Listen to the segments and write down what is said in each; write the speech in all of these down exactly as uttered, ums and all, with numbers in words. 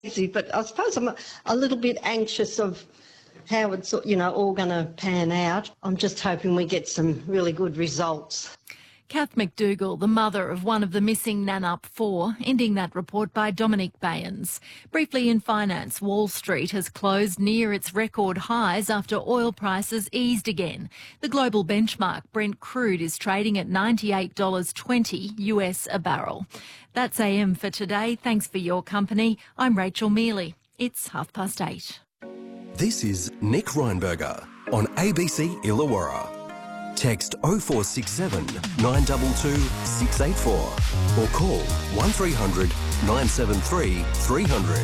easy, but I suppose I'm a, a little bit anxious of how it's, you know, all going to pan out. I'm just hoping we get some really good results. Kath McDougall, the mother of one of the missing Nannup Four, ending that report by Dominic Bayans. Briefly in finance, Wall Street has closed near its record highs after oil prices eased again. The global benchmark, Brent crude, is trading at ninety-eight dollars twenty U S a barrel. That's A M for today. Thanks for your company. I'm Rachel Mealy. It's half past eight. This is Nick Reinberger on A B C Illawarra. Text oh four six seven, nine two two, six eight four or call one three hundred, nine seven three, three hundred.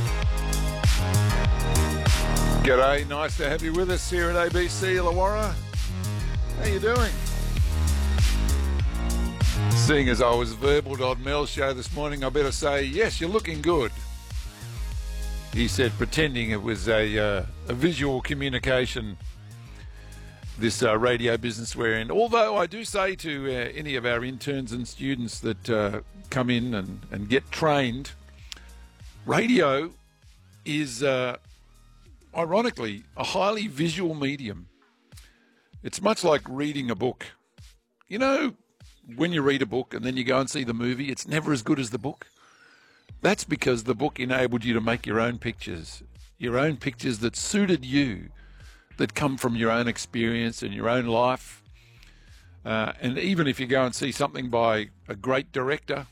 G'day, nice to have you with us here at A B C Illawarra. How you doing? Seeing as I was verbal on Mel's show this morning, I better say, yes, you're looking good. He said, pretending it was a, uh, a visual communication, this uh, radio business we're in. Although I do say to uh, any of our interns and students that uh, come in and, and get trained, radio is, uh, ironically, a highly visual medium. It's much like reading a book. You know, when you read a book and then you go and see the movie, it's never as good as the book. That's because the book enabled you to make your own pictures, your own pictures that suited you, that come from your own experience and your own life. Uh, and even if you go and see something by a great director,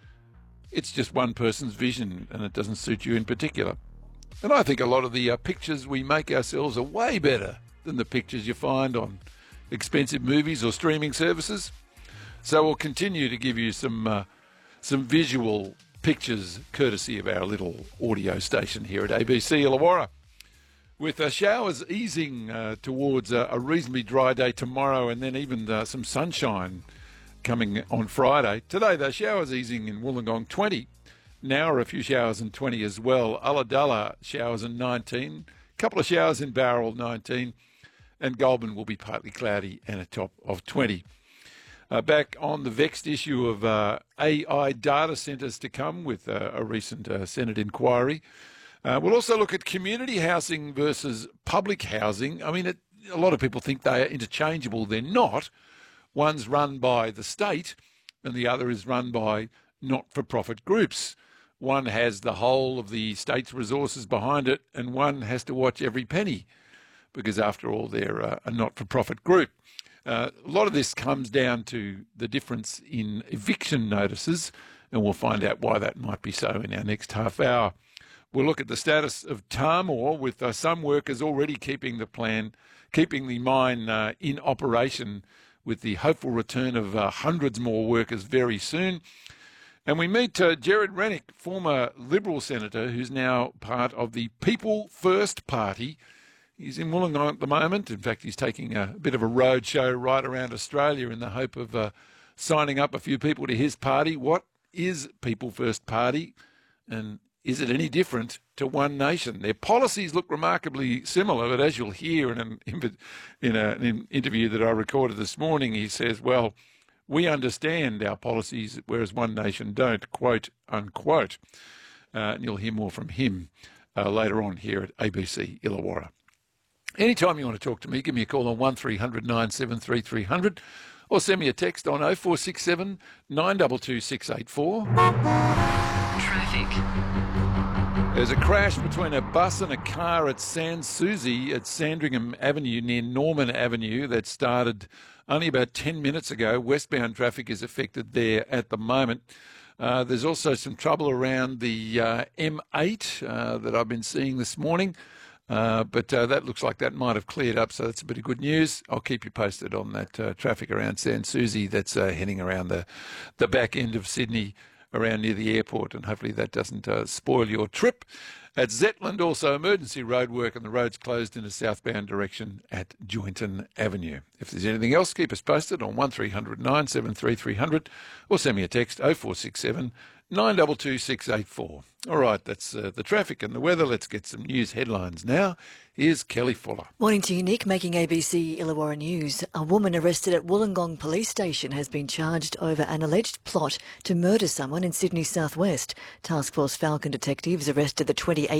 it's just one person's vision and it doesn't suit you in particular. And I think a lot of the uh, pictures we make ourselves are way better than the pictures you find on expensive movies or streaming services. So we'll continue to give you some uh, some visual pictures courtesy of our little audio station here at A B C Illawarra. With uh, showers easing uh, towards uh, a reasonably dry day tomorrow and then even uh, some sunshine coming on Friday. Today, the showers easing in Wollongong, twenty. Nowra, a few showers and twenty as well. Ulladulla, showers and nineteen. A couple of showers in Bowral, nineteen. And Goulburn will be partly cloudy and a top of twenty. Uh, back on the vexed issue of uh, A I data centres to come with uh, a recent uh, Senate inquiry. Uh, we'll also look at community housing versus public housing. I mean, it, a lot of people think they are interchangeable. They're not. One's run by the state and the other is run by not-for-profit groups. One has the whole of the state's resources behind it and one has to watch every penny because, after all, they're uh, a not-for-profit group. Uh, a lot of this comes down to the difference in eviction notices, and we'll find out why that might be so in our next half hour. We'll look at the status of Tahmoor, with uh, some workers already keeping the plan, keeping the mine uh, in operation, with the hopeful return of uh, hundreds more workers very soon. And we meet uh, Gerard Rennick, former Liberal senator, who's now part of the People First Party. He's in Wollongong at the moment. In fact, he's taking a bit of a road show right around Australia in the hope of uh, signing up a few people to his party. What is People First Party, and is it any different to One Nation? Their policies look remarkably similar, but as you'll hear in an, in a, an interview that I recorded this morning, he says, well, we understand our policies, whereas One Nation don't, quote, unquote. Uh, and you'll hear more from him uh, later on here at A B C Illawarra. Anytime you want to talk to me, give me a call on one three hundred, nine seven three, three hundred or send me a text on oh four six seven, nine two two, six eight four. Traffic. There's a crash between a bus and a car at Sans Souci at Sandringham Avenue near Norman Avenue that started only about ten minutes ago. Westbound traffic is affected there at the moment. Uh, there's also some trouble around the uh, M eight uh, that I've been seeing this morning. Uh, but uh, that looks like that might have cleared up, so that's a bit of good news. I'll keep you posted on that uh, traffic around Sans Souci that's uh, heading around the, the back end of Sydney, around near the airport, and hopefully that doesn't uh, spoil your trip. At Zetland, also emergency road work and the road's closed in a southbound direction at Joynton Avenue. If there's anything else, keep us posted on one three hundred, nine seven three, three hundred or send me a text oh four six seven, nine two two, six eight four. All right, that's uh, the traffic and the weather. Let's get some news headlines now. Here's Kelly Fuller. Morning to you, Nick. Making A B C Illawarra News. A woman arrested at Wollongong Police Station has been charged over an alleged plot to murder someone in Sydney southwest. Task Force Falcon detectives arrested the twenty-eight